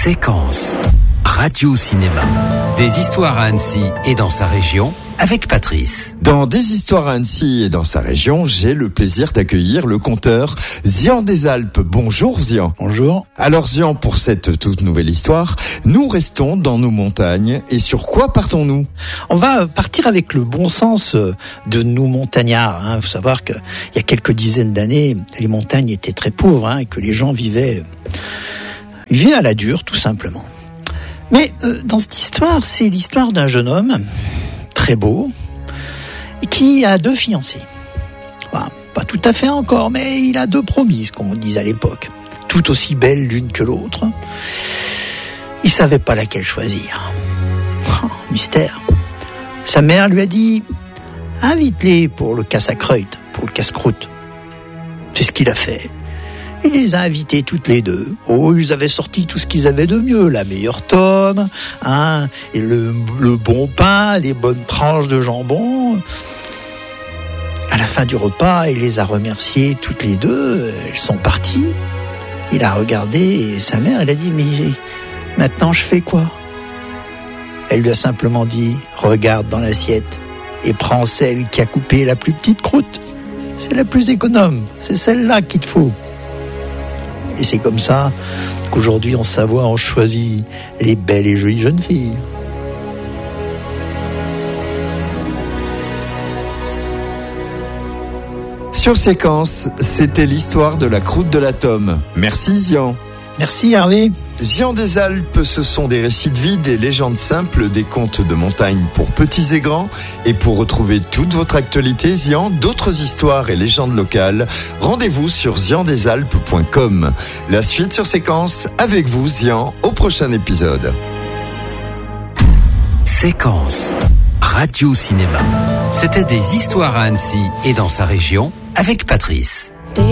Séquence Radio-Cinéma. Des histoires à Annecy et dans sa région avec Patrice. Dans Des histoires à Annecy et dans sa région, j'ai le plaisir d'accueillir le conteur Zian des Alpes. Bonjour Zian. Bonjour. Alors Zian, pour cette toute nouvelle histoire, nous restons dans nos montagnes et sur quoi partons-nous ? On va partir avec le bon sens de nous montagnards. Il faut savoir qu'il y a quelques dizaines d'années, les montagnes étaient très pauvres et que les gens vivaient à la dure, tout simplement. Mais dans cette histoire, c'est l'histoire d'un jeune homme très beau qui a 2 fiancées. Enfin, pas tout à fait encore, mais il a 2 promises, comme on disait à l'époque. Tout aussi belles l'une que l'autre. Il savait pas laquelle choisir. Oh, mystère. Sa mère lui a dit « Invite-les pour le casse-à-croûte, pour le casse-croûte. » C'est ce qu'il a fait. Il les a invitées toutes les 2. Oh, ils avaient sorti tout ce qu'ils avaient de mieux. La meilleure tome, et le bon pain, les bonnes tranches de jambon. À la fin du repas, il les a remerciées toutes les 2. Elles sont parties. Il a regardé et sa mère, elle a dit « Mais maintenant, je fais quoi ?» Elle lui a simplement dit « Regarde dans l'assiette et prends celle qui a coupé la plus petite croûte. C'est la plus économe. C'est celle-là qu'il te faut. » Et c'est comme ça qu'aujourd'hui en Savoie on choisit les belles et jolies jeunes filles. Sur Séquence, c'était l'histoire de la croûte de la tome. Merci Zian. Merci Hervé. Zian des Alpes, ce sont des récits de vie, des légendes simples, des contes de montagne pour petits et grands. Et pour retrouver toute votre actualité, Zian, d'autres histoires et légendes locales, rendez-vous sur ziandesalpes.com. La suite sur Séquence, avec vous Zian, au prochain épisode. Séquence Radio-Cinéma. C'était des histoires à Annecy et dans sa région avec Patrice.